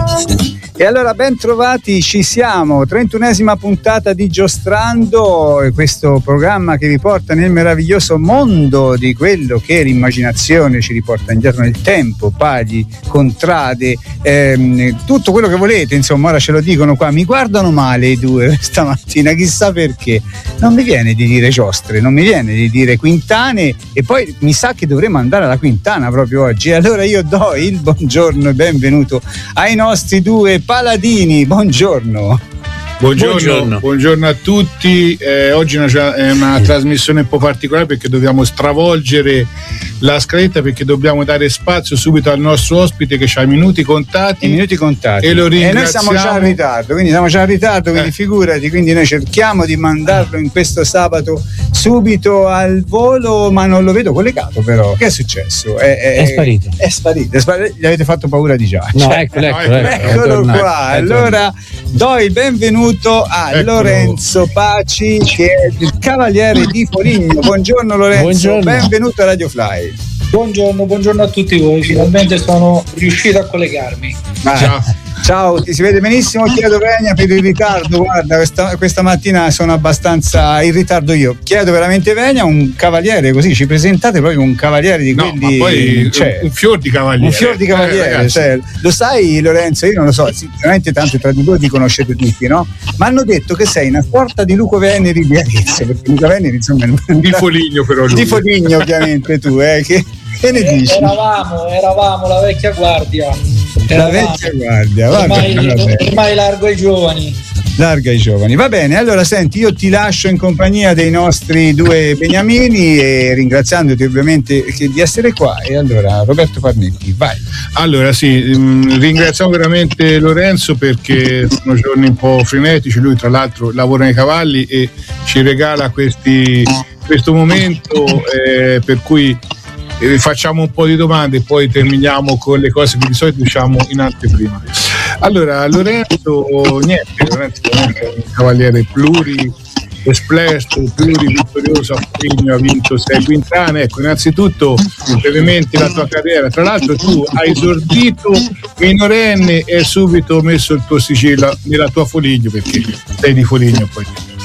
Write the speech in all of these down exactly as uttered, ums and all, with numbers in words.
E allora ben trovati, ci siamo, trentunesima puntata di Giostrando, questo programma che vi porta nel meraviglioso mondo di quello che l'immaginazione ci riporta indietro nel tempo, paghi, contrade, ehm, tutto quello che volete, insomma. Ora ce lo dicono qua, mi guardano male i due stamattina, chissà perché. Non mi viene di dire giostre, non mi viene di dire quintane, e poi mi sa che dovremo andare alla quintana proprio oggi. E allora io do il buongiorno e benvenuto ai nostri due paladini. Buongiorno. Buongiorno, buongiorno. buongiorno a tutti. Eh, oggi è una, è una trasmissione un po' particolare perché dobbiamo stravolgere la scaletta, perché dobbiamo dare spazio subito al nostro ospite che ha i minuti contati. I minuti contati. E lo ringraziamo. E noi siamo già in ritardo, quindi siamo già in ritardo, quindi eh. figurati, quindi noi cerchiamo di mandarlo in questo sabato subito al volo, ma non lo vedo collegato però. Che è successo? È, è, è sparito. È sparito, è sparito. Gli avete fatto paura di già. No, cioè, eccolo, eccolo, ecco, eccolo qua. Allora do il benvenuto a Eccolo. Lorenzo Paci, che è il cavaliere di Foligno. Buongiorno Lorenzo, buongiorno. Benvenuto a Radio Fly. Buongiorno, buongiorno a tutti voi, finalmente sono riuscito a collegarmi. Ah, ciao. Ciao, ti si vede benissimo, chiedo venia per il ritardo, guarda questa, questa mattina sono abbastanza in ritardo io, chiedo veramente venia, un cavaliere, così ci presentate proprio un cavaliere di quelli, no, ma poi cioè, un fior di cavaliere, un fior di cavaliere, eh, cioè, lo sai Lorenzo, io non lo so, sicuramente tanto tra di voi vi conoscete tutti, no? Ma hanno detto che sei una sorta di Luco Veneri di Arezzo, perché Luco Veneri insomma di Foligno però lui. Di Foligno ovviamente tu, eh, che, che ne dici? Eravamo, eravamo la vecchia guardia. La vecchia guardia, va ormai, bene, va bene. ormai largo ai giovani. Larga ai giovani, va bene. Allora senti, io ti lascio in compagnia dei nostri due beniamini e ringraziandoti ovviamente di essere qua. E allora Roberto Parnetti, vai. Allora sì, mh, ringraziamo veramente Lorenzo perché sono giorni un po' frenetici, lui tra l'altro lavora nei cavalli e ci regala questi, questo momento eh, per cui eh, facciamo un po' di domande e poi terminiamo con le cose che di solito diciamo in anteprima. Allora Lorenzo, niente, Lorenzo è un cavaliere pluri esplesto, plurivittorioso, a Foligno ha vinto sei quintane. Ecco, innanzitutto brevemente la tua carriera, tra l'altro tu hai esordito minorenne e subito messo il tuo sigillo nella tua Foligno, perché sei di Foligno poi.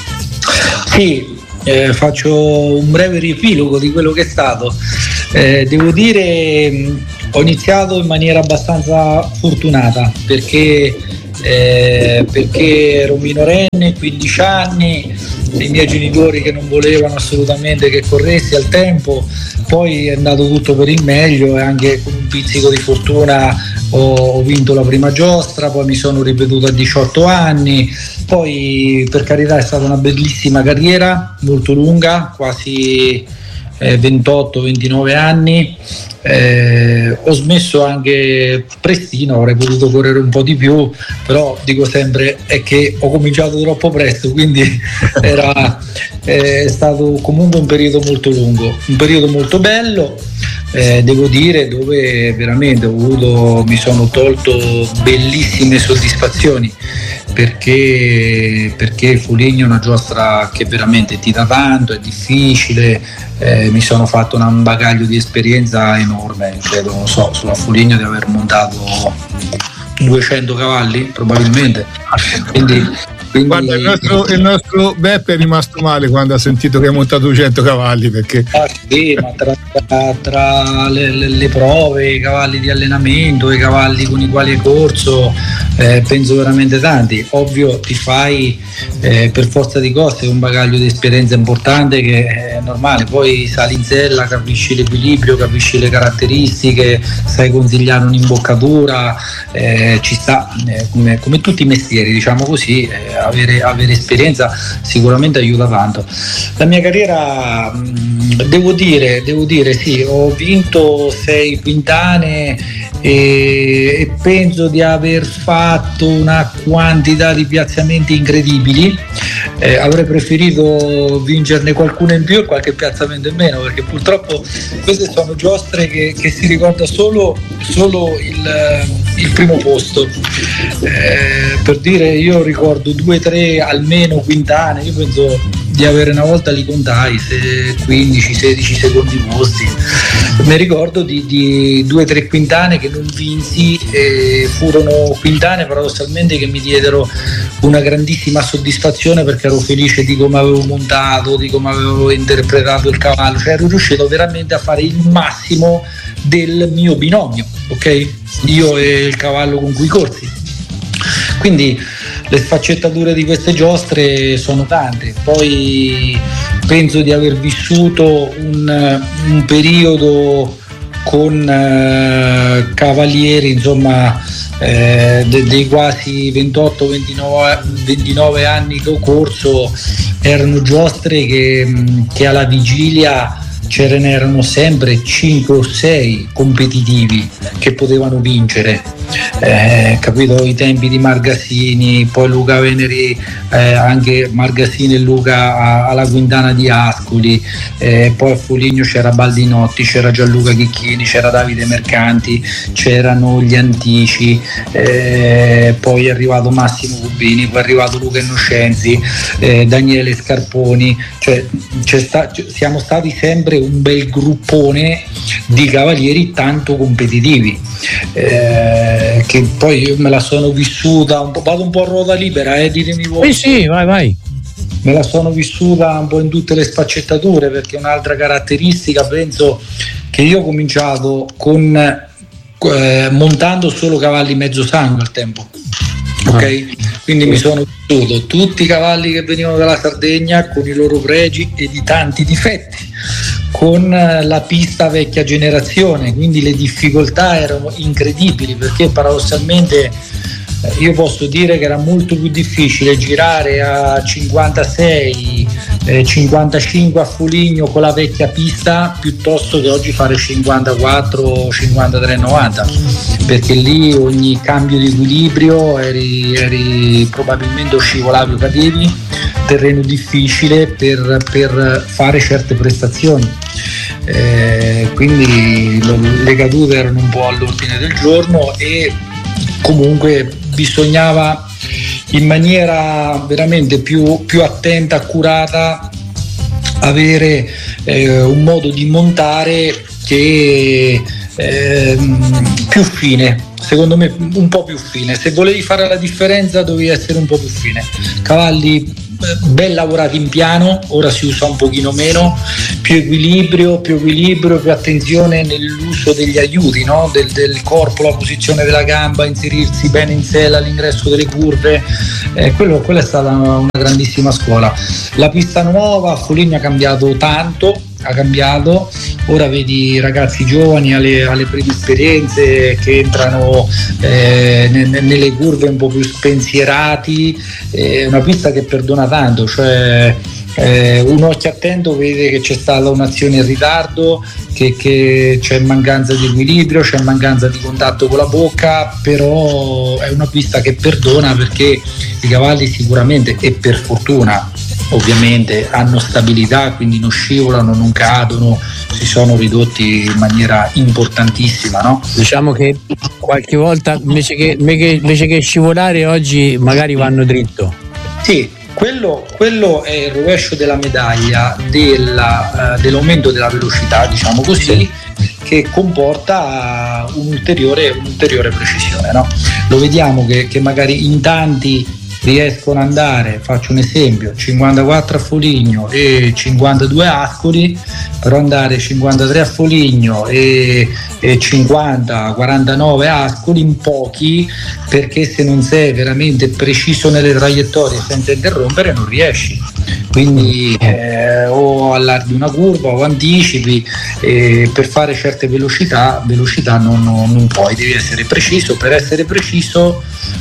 Sì, eh, faccio un breve riepilogo di quello che è stato. Eh, devo dire mh, ho iniziato in maniera abbastanza fortunata perché, eh, perché ero minorenne, quindici anni, i miei genitori che non volevano assolutamente che corressi al tempo, poi è andato tutto per il meglio e anche con un pizzico di fortuna ho, ho vinto la prima giostra, poi mi sono ripetuto a diciotto anni, poi per carità è stata una bellissima carriera, molto lunga, quasi Eh, ventotto ventinove anni, eh, ho smesso anche prestino, avrei potuto correre un po' di più, però dico sempre è che ho cominciato troppo presto, quindi era eh, è stato comunque un periodo molto lungo, un periodo molto bello, eh, devo dire, dove veramente ho avuto, mi sono tolto bellissime soddisfazioni, perché perché Foligno è una giostra che veramente ti dà tanto, è difficile, eh, mi sono fatto un bagaglio di esperienza enorme, credo, non so, sulla Foligno di aver montato duecento cavalli probabilmente, quindi, quindi... Guarda, il nostro, il nostro Beppe è rimasto male quando ha sentito che hai montato duecento cavalli, perché ah, sì, ma tra, tra, tra le, le, le prove, i cavalli di allenamento, i cavalli con i quali hai corso, eh, penso veramente tanti. Ovvio ti fai eh, per forza di cose un bagaglio di esperienza importante, che è normale, poi sali in sella, capisci l'equilibrio, capisci le caratteristiche, sai consigliare un'imboccatura, eh, ci sta, eh, come, come tutti i mestieri, diciamo così, eh, avere, avere esperienza sicuramente aiuta tanto. La mia carriera, mh, devo dire, devo dire sì, ho vinto sei quintane e, e penso di aver fatto una quantità di piazzamenti incredibili. Eh, avrei preferito vincerne qualcuno in più e qualche piazzamento in meno, perché purtroppo queste sono giostre che, che si ricorda solo, solo il, il primo posto. Eh, per dire, io ricordo due tre almeno quintane, io penso di avere una volta, li contai, quindici sedici secondi posti. Mi ricordo di, di due o tre quintane che non vinsi, e furono quintane paradossalmente che mi diedero una grandissima soddisfazione, perché ero felice di come avevo montato, di come avevo interpretato il cavallo, cioè ero riuscito veramente a fare il massimo del mio binomio, ok? Io e il cavallo con cui corsi. Quindi le sfaccettature di queste giostre sono tante. Poi penso di aver vissuto un, un periodo con eh, cavalieri, insomma, eh, de, dei quasi ventotto ventinove anni che ho corso, erano giostre che, che alla vigilia ce ne erano sempre cinque o sei competitivi che potevano vincere, eh, capito? I tempi di Margasini, poi Luca Veneri, eh, anche Margasini e Luca a, alla Quintana di Ascoli, eh, poi a Foligno c'era Baldinotti, c'era Gianluca Chicchini, c'era Davide Mercanti, c'erano gli Antici, eh, poi è arrivato Massimo Cubini, poi è arrivato Luca Innocenzi, eh, Daniele Scarponi, cioè c'è sta, siamo stati sempre un bel gruppone di cavalieri tanto competitivi, eh, che poi io me la sono vissuta un po', vado un po' a ruota libera, eh, ditemi voi. Sì, sì, vai, vai. Me la sono vissuta un po' in tutte le sfaccettature, perché un'altra caratteristica, penso che io ho cominciato con eh, montando solo cavalli mezzo sangue al tempo, ok? Ah. Quindi mi sono vissuto tutti i cavalli che venivano dalla Sardegna con i loro pregi e di tanti difetti, con la pista vecchia generazione, quindi le difficoltà erano incredibili, perché paradossalmente io posso dire che era molto più difficile girare a cinquantasei eh, cinquantacinque a Foligno con la vecchia pista, piuttosto che oggi fare cinquantaquattro cinquantatré novanta, perché lì ogni cambio di equilibrio eri, eri probabilmente scivolavi o cadevi, terreno difficile per, per fare certe prestazioni, eh, quindi le cadute erano un po' all'ordine del giorno, e comunque bisognava in maniera veramente più, più attenta, accurata, avere eh, un modo di montare che eh, più fine, secondo me un po' più fine. Se volevi fare la differenza dovevi essere un po' più fine. Cavalli ben lavorati in piano, ora si usa un pochino meno, più equilibrio, più equilibrio, più attenzione nell'uso degli aiuti, no? del, del corpo, la posizione della gamba, inserirsi bene in sella all'ingresso delle curve, eh, quello, quella è stata una, una grandissima scuola. La pista nuova a Foligno ha cambiato tanto, ha cambiato, ora vedi ragazzi giovani alle, alle prime esperienze che entrano eh, ne, nelle curve un po' più spensierati, è una pista che perdona tanto, cioè eh, un occhio attento vede che c'è stata un'azione in ritardo, che, che c'è mancanza di equilibrio, c'è mancanza di contatto con la bocca, però è una pista che perdona, perché i cavalli sicuramente, e per fortuna ovviamente, hanno stabilità, quindi non scivolano, non cadono, si sono ridotti in maniera importantissima, no? Diciamo che qualche volta invece che, invece che scivolare oggi magari vanno dritto. Sì, quello, quello è il rovescio della medaglia della, uh, dell'aumento della velocità, diciamo così, che comporta un'ulteriore, un'ulteriore precisione, no? Lo vediamo che, che magari in tanti riescono ad andare, faccio un esempio, cinquantaquattro a Foligno e cinquantadue a Ascoli, però andare cinquantatré a Foligno e, e cinquanta quarantanove a Ascoli in pochi, perché se non sei veramente preciso nelle traiettorie senza interrompere non riesci, quindi eh, o allarghi una curva o anticipi, eh, per fare certe velocità velocità non, non, non puoi, devi essere preciso. Per essere preciso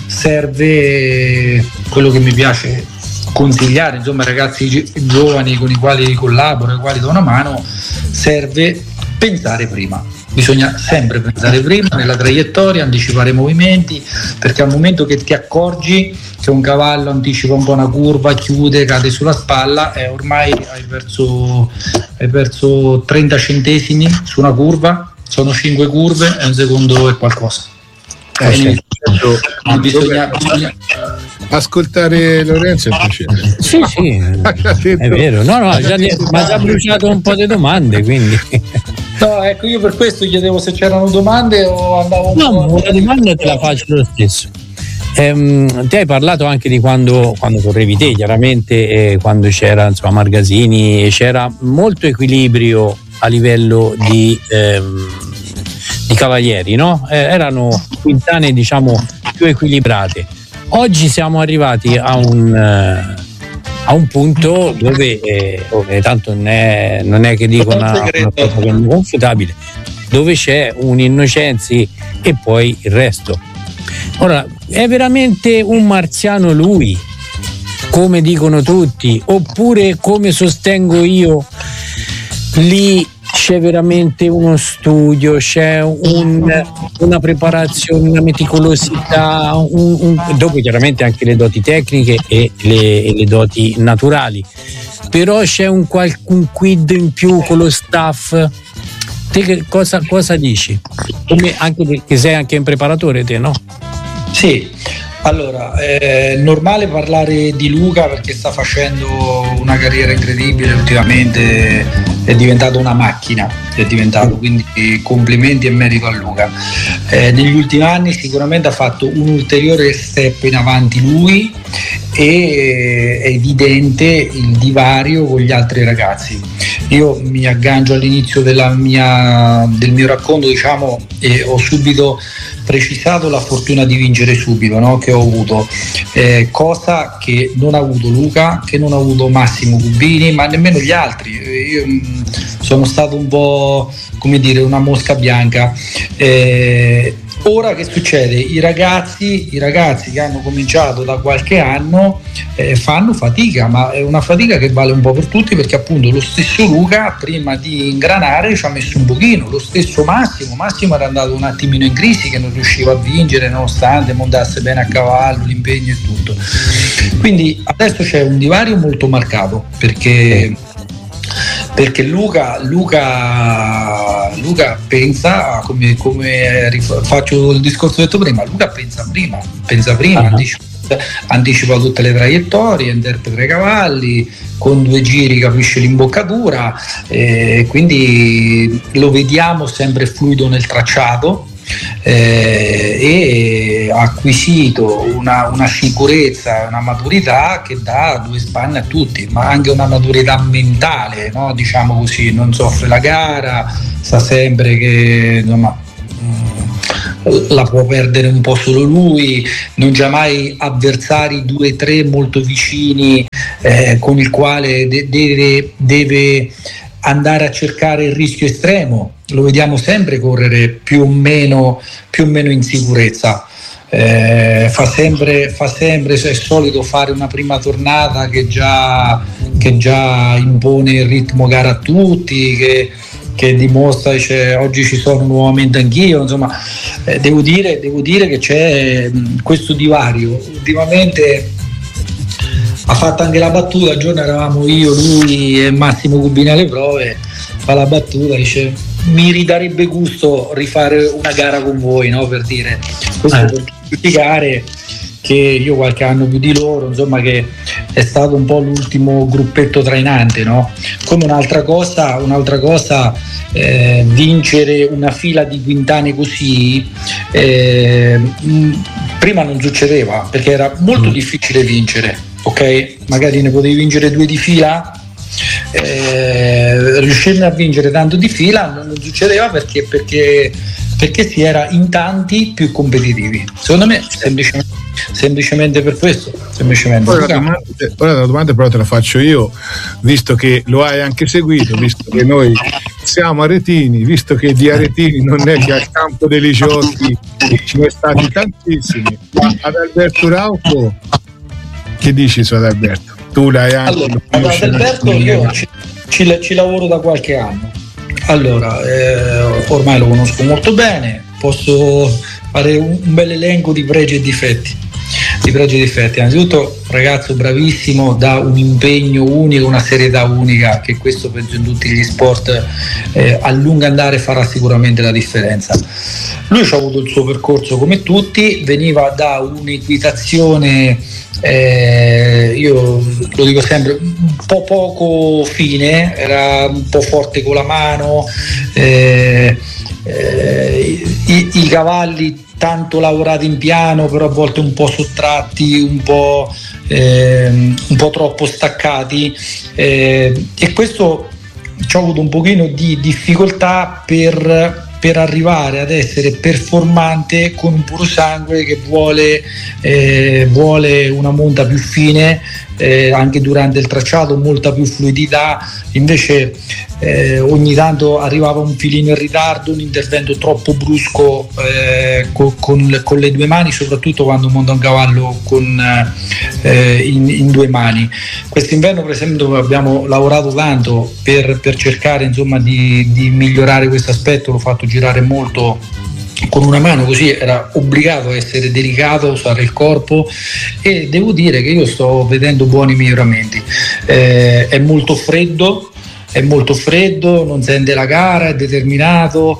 serve quello che mi piace consigliare, insomma, ai ragazzi gi- giovani con i quali collaboro, ai quali do una mano, serve pensare prima. Bisogna sempre pensare prima nella traiettoria, anticipare i movimenti, perché al momento che ti accorgi che un cavallo anticipa un po' una curva, chiude, cade sulla spalla, e ormai hai perso, hai perso trenta centesimi su una curva, sono cinque curve e un secondo è qualcosa. Eh, sì. Ah, bisogna, bisogna ascoltare Lorenzo è un piacere. Sì, sì, è vero. No, no, già, ma ha già bruciato un po' di domande, quindi. No, ecco, io per questo chiedevo se c'erano domande o andavo un no, po'. Una domanda te la faccio lo stesso. Ehm, ti hai parlato anche di quando, quando correvi te, chiaramente, eh, quando c'era insomma Margasini, c'era molto equilibrio a livello di, ehm, di cavalieri, no? Eh, erano quintane diciamo più equilibrate. Oggi siamo arrivati a un, eh, a un punto dove eh, oh, tanto non è, non è che dico una, una cosa che è inconfutabile, dove c'è un Innocenzi e poi il resto. Ora, è veramente un marziano lui, come dicono tutti, oppure come sostengo io, lì c'è veramente uno studio, c'è un, una preparazione, una meticolosità, un, un, dopo chiaramente anche le doti tecniche e le, e le doti naturali, però c'è un, un quid in più con lo staff. Te che cosa, cosa dici? Come anche perché sei anche un preparatore te, no? Sì, allora è normale parlare di Luca perché sta facendo una carriera incredibile ultimamente, è diventato una macchina, è diventato, quindi complimenti e merito a Luca. Eh, negli ultimi anni sicuramente ha fatto un ulteriore step in avanti lui e è evidente il divario con gli altri ragazzi. Io mi aggancio all'inizio della mia, del mio racconto, diciamo, e ho subito precisato la fortuna di vincere subito, no? Che ho avuto, eh, cosa che non ha avuto Luca, che non ha avuto Massimo Cubini, ma nemmeno gli altri. Io mh, sono stato un po', come dire, una mosca bianca. Eh, ora che succede? I ragazzi, i ragazzi che hanno cominciato da qualche anno eh, fanno fatica, ma è una fatica che vale un po' per tutti, perché appunto lo stesso Luca prima di ingranare ci ha messo un pochino, lo stesso Massimo, Massimo era andato un attimino in crisi, che non riusciva a vincere nonostante montasse bene a cavallo, l'impegno e tutto. Quindi adesso c'è un divario molto marcato, perché perché Luca, Luca, Luca pensa, come, come faccio il discorso detto prima, Luca pensa prima, pensa prima, uh-huh. anticipa, anticipa tutte le traiettorie, interpreta i cavalli, con due giri capisce l'imboccatura, eh, quindi lo vediamo sempre fluido nel tracciato. Eh, e ha acquisito una, una sicurezza, una maturità che dà due spanne a tutti, ma anche una maturità mentale, no? Diciamo così, non soffre la gara, sa sempre che insomma la può perdere un po' solo lui, non c'ha mai avversari due tre molto vicini eh, con il quale de- deve, deve andare a cercare il rischio estremo. Lo vediamo sempre correre più o meno, più o meno in sicurezza. Eh, fa sempre, fa sempre, è solito fare una prima tornata che già, che già impone il ritmo gara a tutti, che, che dimostra, dice, oggi ci sono nuovamente anch'io, insomma, eh, devo dire, devo dire che c'è mh, questo divario. Ultimamente ha fatto anche la battuta, il giorno eravamo io, lui e Massimo Cubini alle prove, fa la battuta, dice mi ridarebbe gusto rifare una gara con voi, no? Per dire, questo eh. per giustificare che io qualche anno più di loro, insomma, che è stato un po' l'ultimo gruppetto trainante, no? Come un'altra cosa, un'altra cosa eh, vincere una fila di quintane così eh, mh, prima non succedeva, perché era molto difficile vincere, ok? Magari ne potevi vincere due di fila, eh, riuscirne a vincere tanto di fila non, non succedeva perché, perché, perché si era in tanti più competitivi, secondo me semplicemente, semplicemente per questo semplicemente. Ora, la domanda, ora la domanda però te la faccio io, visto che lo hai anche seguito, visto che noi siamo aretini, visto che di aretini non è che al campo dei giochi ci sono stati tantissimi, ma ad Alberto Rauco che dici su Adalberto? Tu l'hai anche. Allora, ad Adalberto io ci, ci, ci lavoro da qualche anno. Allora, eh, ormai lo conosco molto bene, posso fare un, un bel elenco di pregi e difetti. i pregi e i difetti. Innanzitutto ragazzo bravissimo, da un impegno unico, una serietà unica, che questo penso in tutti gli sport eh, a lungo andare farà sicuramente la differenza. Lui ha avuto il suo percorso come tutti, veniva da un'equitazione, eh, io lo dico sempre, un po' poco fine, era un po' forte con la mano, eh, eh, i, i cavalli tanto lavorati in piano, però a volte un po' sottratti, un po', eh, un po' troppo staccati, eh, e questo ci ho avuto un pochino di difficoltà per per arrivare ad essere performante con un puro sangue che vuole, eh, vuole una monta più fine, eh, anche durante il tracciato molta più fluidità. Invece eh, ogni tanto arrivava un filino in ritardo, un intervento troppo brusco eh, con, con, con le due mani, soprattutto quando monta un cavallo con, eh, in, in due mani. Quest'inverno per esempio abbiamo lavorato tanto per, per cercare insomma di, di migliorare questo aspetto, l'ho fatto girare molto con una mano, così era obbligato a essere delicato, a usare il corpo, e devo dire che io sto vedendo buoni miglioramenti. Eh, è molto freddo, è molto freddo, non sente la gara, è determinato,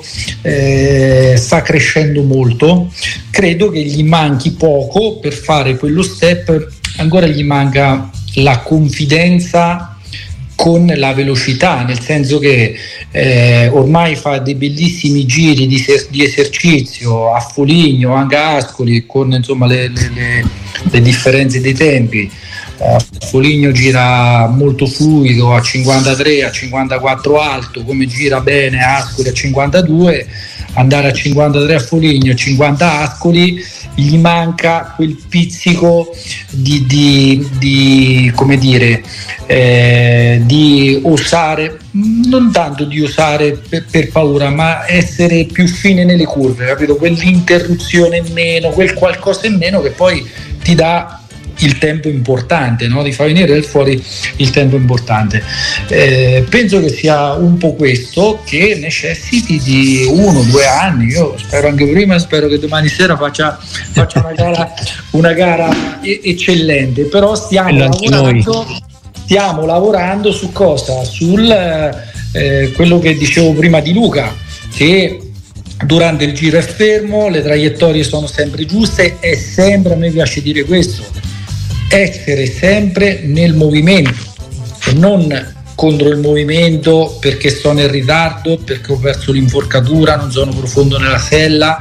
eh, sta crescendo molto. Credo che gli manchi poco per fare quello step, ancora gli manca la confidenza con la velocità, nel senso che eh, ormai fa dei bellissimi giri di, ser- di esercizio a Foligno, anche a Ascoli, con insomma le, le, le, le differenze dei tempi. Uh, Foligno gira molto fluido a cinquantatré, a cinquantaquattro alto, come gira bene Ascoli a cinquantadue. Andare a cinquantatré a Foligno, a cinquanta Ascoli, gli manca quel pizzico di, di, di come dire, eh, di osare, non tanto di osare per, per paura, ma essere più fine nelle curve, capito? Quell'interruzione in meno, quel qualcosa in meno che poi ti dà il tempo importante, no? Di far venire fuori il tempo importante. Eh, penso che sia un po' questo che necessiti di uno o due anni. Io spero anche prima, spero che domani sera faccia, faccia una gara, una gara e- eccellente, però stiamo lavorando, stiamo lavorando su cosa? Sul eh, quello che dicevo prima di Luca, che durante il giro è fermo, le traiettorie sono sempre giuste, e sempre, a me piace dire questo, essere sempre nel movimento e non contro il movimento, perché sono in ritardo, perché ho perso l'inforcatura, non sono profondo nella sella,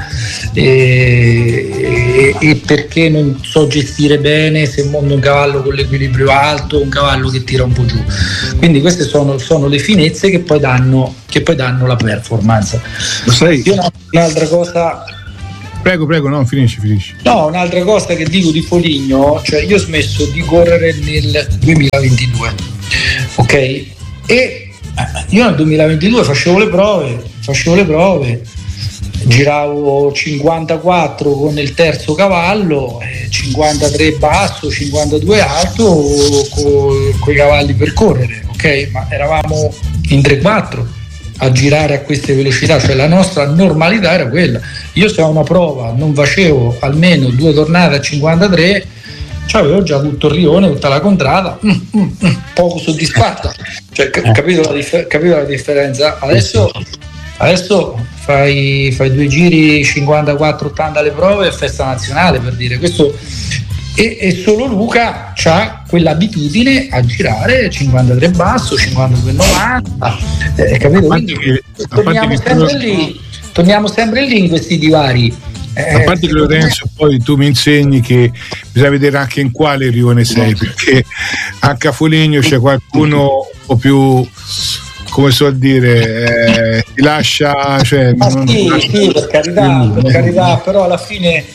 e, e, e perché non so gestire bene se monto un cavallo con l'equilibrio alto, un cavallo che tira un po' giù. Quindi queste sono, sono le finezze che poi danno, che poi danno la performance. Lo sai? Io no, un'altra cosa Prego, prego, no, finisci, finisci. No, un'altra cosa che dico di Foligno, cioè io ho smesso di correre nel duemilaventidue, ok? E io nel duemilaventidue facevo le prove, facevo le prove, giravo cinquantaquattro con il terzo cavallo, cinquantatré basso, cinquantadue alto con i cavalli per correre, ok? Ma eravamo in tre quattro a girare a queste velocità, cioè la nostra normalità era quella. Io se a una prova non facevo almeno due tornate a cinquantatré, cioè avevo già tutto il rione, tutta la contrada, mm, mm, mm, poco soddisfatta, cioè, capito, la dif- capito la differenza? Adesso, adesso fai, fai due giri cinquantaquattro ottanta alle prove, è festa nazionale, per dire questo. E, e solo Luca ha quell'abitudine a girare cinquantatré basso, cinquantadue novanta, eh, capito? Quindi che, torniamo, sempre quello... lì, torniamo sempre lì in questi divari. Eh, a parte che Lorenzo, poi tu mi insegni che bisogna vedere anche in quale rione sei, perché anche a Foligno c'è qualcuno un po' più, come so dire, eh, ti lascia, cioè, ah, non, sì, non sì, per carità, per carità, però alla fine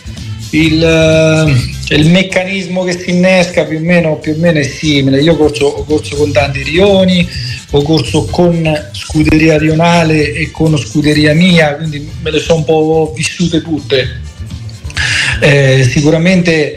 il, il meccanismo che si innesca più o meno, più o meno è simile. Io ho corso, ho corso con tanti rioni, ho corso con scuderia rionale e con scuderia mia, quindi me le sono un po' vissute tutte. Eh, sicuramente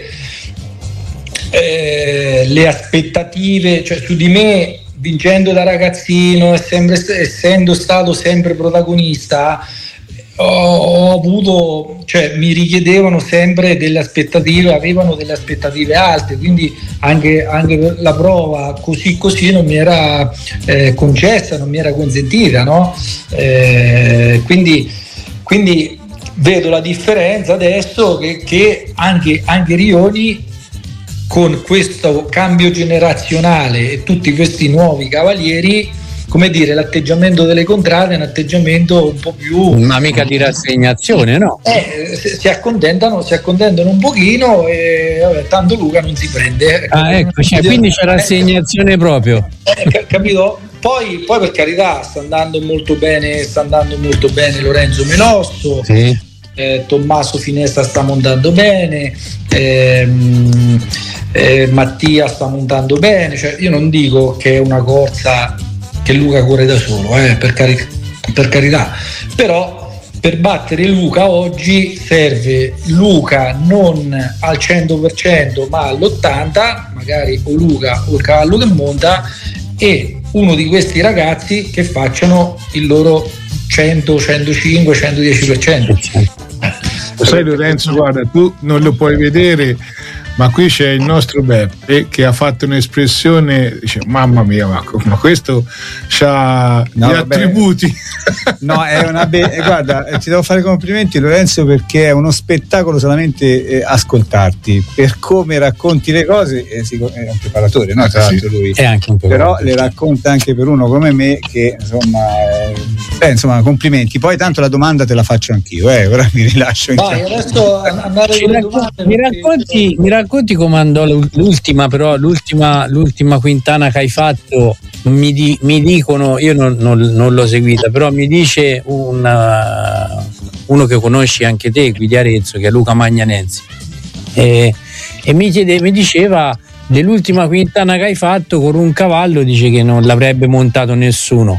eh, le aspettative, cioè su di me, vincendo da ragazzino, sempre, essendo stato sempre protagonista, ho, ho avuto, cioè mi richiedevano sempre delle aspettative, avevano delle aspettative alte, quindi anche, anche la prova così così non mi era eh, concessa, non mi era consentita, no? Eh, quindi, quindi vedo la differenza adesso che, che anche, anche Rioni, con questo cambio generazionale e tutti questi nuovi cavalieri, come dire, l'atteggiamento delle contrade è un atteggiamento un po' più, una mica di rassegnazione, no? Eh, si accontentano, si accontentano un pochino e vabbè, tanto Luca non si prende. Ah, ecco, cioè, quindi c'è rassegnazione proprio. Eh, capito? Poi, poi per carità sta andando molto bene, sta andando molto bene Lorenzo Menosso, sì. eh, Tommaso Finestra sta montando bene, ehm, eh, Mattia sta montando bene, cioè, io non dico che è una corsa che Luca corre da solo, eh, per, cari- per carità, però per battere Luca oggi serve Luca non al cento per cento ma all'ottanta per cento, magari o Luca o il cavallo che monta, e uno di questi ragazzi che facciano il loro cento, centocinque, centodieci per cento. Lo sai Lorenzo, guarda, tu non lo puoi vedere, ma qui c'è il nostro Beppe che ha fatto un'espressione, dice mamma mia, ma, ma questo c'ha no, gli vabbè. attributi. No, è una be- guarda, ti devo fare complimenti Lorenzo, perché è uno spettacolo solamente eh, ascoltarti, per come racconti le cose, eh, si, è un preparatore, no? Tra l'altro lui è anche un però le racconta anche per uno come me che insomma, eh, beh, insomma complimenti. Poi tanto la domanda te la faccio anch'io, eh, ora mi rilascio in Vai, adesso andare mi, racconti, mi racconti mi racconti come andò l'ultima, però l'ultima, l'ultima quintana che hai fatto, mi, di, mi dicono, io non, non, non l'ho seguita, però mi dice una, uno che conosci anche te qui di Arezzo, che è Luca Magnanensi, e, e mi, chiede, mi diceva dell'ultima quintana che hai fatto con un cavallo, dice che non l'avrebbe montato nessuno.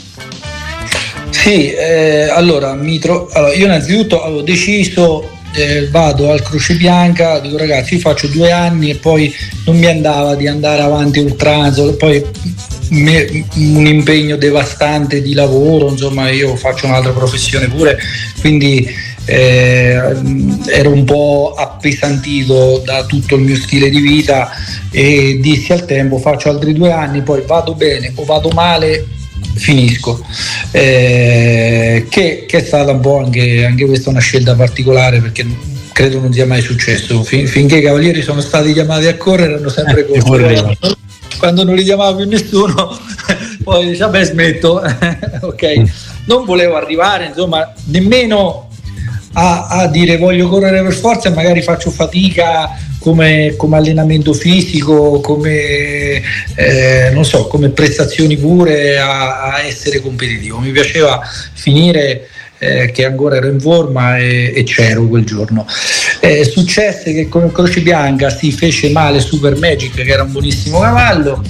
Sì, eh, allora, mi tro- allora io innanzitutto avevo deciso, eh, vado al Croce Bianca, dico ragazzi io faccio due anni e poi non mi andava di andare avanti oltranza, poi me, un impegno devastante di lavoro, insomma io faccio un'altra professione pure, quindi eh, ero un po' appesantito da tutto il mio stile di vita e dissi al tempo faccio altri due anni, poi vado bene o vado male finisco, eh, che, che è stata un po' anche, anche questa una scelta particolare, perché credo non sia mai successo fin, finché i cavalieri sono stati chiamati a correre hanno sempre eh, corso, quando non li chiamava più nessuno poi dice vabbè smetto. Ok, non volevo arrivare insomma nemmeno a, a dire voglio correre per forza e magari faccio fatica come, come allenamento fisico, come eh, non so, come prestazioni pure a, a essere competitivo. Mi piaceva finire eh, che ancora ero in forma e, e c'ero quel giorno. Eh, successe che con il Croce Bianca si fece male Super Magic, che era un buonissimo cavallo,